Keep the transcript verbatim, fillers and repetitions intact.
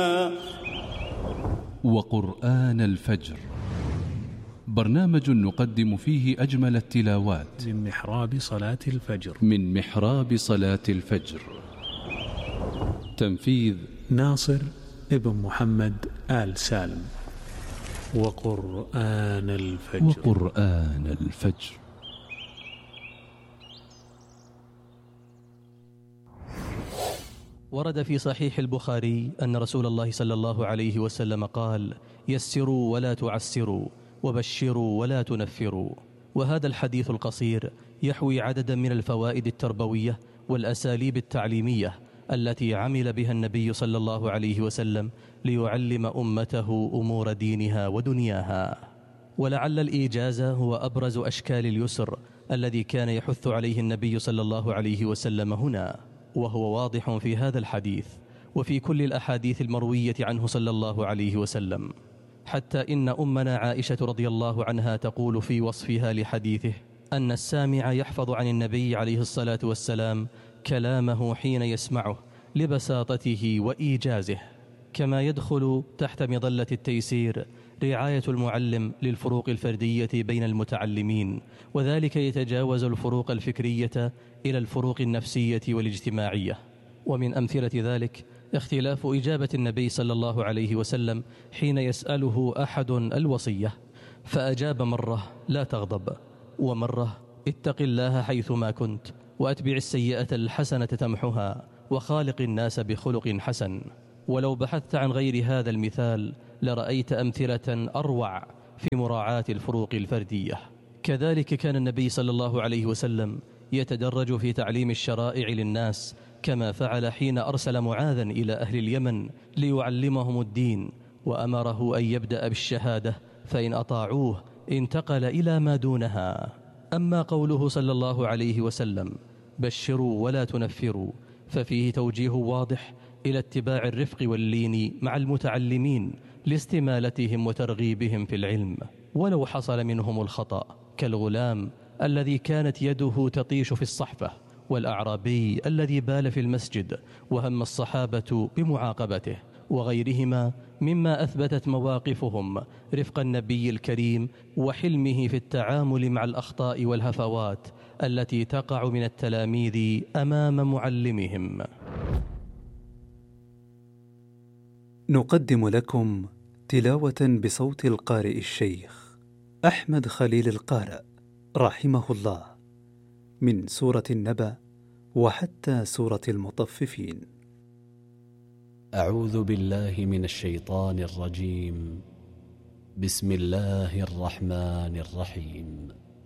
وقرآن الفجر، برنامج نقدم فيه أجمل التلاوات من محراب صلاة الفجر من محراب صلاة الفجر. تنفيذ ناصر ابن محمد آل سالم. وقرآن الفجر وقرآن الفجر. ورد في صحيح البخاري أن رسول الله صلى الله عليه وسلم قال: يسروا ولا تعسروا، وبشروا ولا تنفروا. وهذا الحديث القصير يحوي عددا من الفوائد التربوية والأساليب التعليمية التي عمل بها النبي صلى الله عليه وسلم ليعلم أمته أمور دينها ودنياها. ولعل الإيجاز هو أبرز أشكال اليسر الذي كان يحث عليه النبي صلى الله عليه وسلم هنا، وهو واضح في هذا الحديث وفي كل الأحاديث المروية عنه صلى الله عليه وسلم، حتى إن أمنا عائشة رضي الله عنها تقول في وصفها لحديثه أن السامع يحفظ عن النبي عليه الصلاة والسلام كلامه حين يسمعه لبساطته وإيجازه. كما يدخل تحت مظلة التيسير رعاية المعلم للفروق الفردية بين المتعلمين، وذلك يتجاوز الفروق الفكرية إلى الفروق النفسية والاجتماعية. ومن أمثلة ذلك اختلاف إجابة النبي صلى الله عليه وسلم حين يسأله أحد الوصية، فأجاب مرة: لا تغضب، ومرة: اتق الله حيثما كنت، وأتبع السيئة الحسنة تمحها، وخالق الناس بخلق حسن. ولو بحثت عن غير هذا المثال لرأيت أمثلة أروع في مراعاة الفروق الفردية. كذلك كان النبي صلى الله عليه وسلم يتدرج في تعليم الشرائع للناس، كما فعل حين أرسل معاذا إلى أهل اليمن ليعلمهم الدين، وأمره أن يبدأ بالشهادة، فإن أطاعوه انتقل إلى ما دونها. أما قوله صلى الله عليه وسلم: بشروا ولا تنفروا، ففيه توجيه واضح إلى اتباع الرفق واللين مع المتعلمين لاستمالتهم وترغيبهم في العلم، ولو حصل منهم الخطأ، كالغلام الذي كانت يده تطيش في الصحفة، والأعرابي الذي بال في المسجد وهم الصحابة بمعاقبته، وغيرهما مما أثبتت مواقفهم رفق النبي الكريم وحلمه في التعامل مع الأخطاء والهفوات التي تقع من التلاميذ أمام معلمهم. نقدم لكم تلاوة بصوت القارئ الشيخ أحمد خليل القارئ رحمه الله من سورة النبأ وحتى سورة المطففين. أعوذ بالله من الشيطان الرجيم. بسم الله الرحمن الرحيم.